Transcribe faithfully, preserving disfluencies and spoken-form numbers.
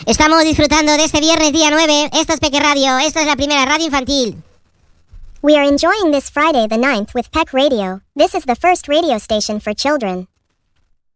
Estamos disfrutando de este viernes día nueve. Esto es Peque Radio. Esta es la primera radio infantil. We are enjoying this Friday the ninth with Peck Radio. This is the first radio station for children.